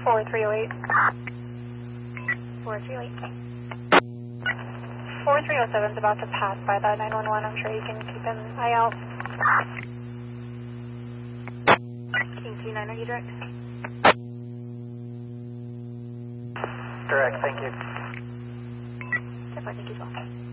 4308. 4308. 4307 is about to pass by that 911. I'm sure you can keep an eye out. King 29, are you direct? Direct, thank you. Definitely, thank you as well.